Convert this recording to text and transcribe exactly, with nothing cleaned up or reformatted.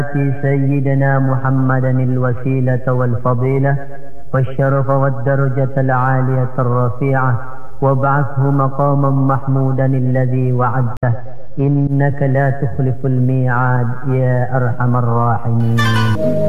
سيدنا محمدا الوسيلة والفضيلة والشرف والدرجة العالية الرفيعة وابعثه مقاما محمودا الذي وعدته إنك لا تخلف الميعاد يا أرحم الراحمين.